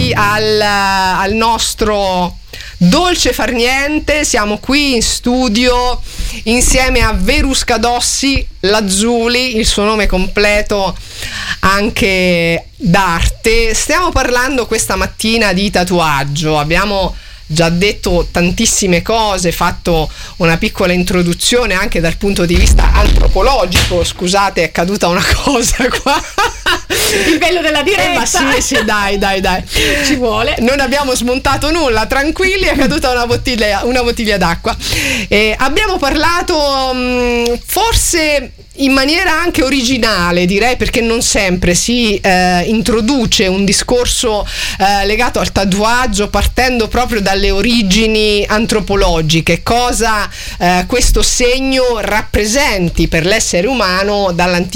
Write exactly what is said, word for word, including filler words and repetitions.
benvenuti al, al nostro Dolce Far Niente. Siamo qui in studio insieme a Verusca Dossi Lazzuli, il suo nome completo anche d'arte. Stiamo parlando questa mattina di tatuaggio. Abbiamo già detto tantissime cose, fatto una piccola introduzione anche dal punto di vista antropologico. Scusate, è caduta una cosa qua. Il bello della diretta. Eh, ma sì, sì, dai, dai, dai. Ci vuole. Non abbiamo smontato nulla, tranquilli, è caduta una bottiglia, una bottiglia d'acqua. Eh, abbiamo parlato mh, forse in maniera anche originale, direi, perché non sempre si eh, introduce un discorso eh, legato al tatuaggio partendo proprio dalle origini antropologiche, cosa eh, questo segno rappresenti per l'essere umano dall'antichità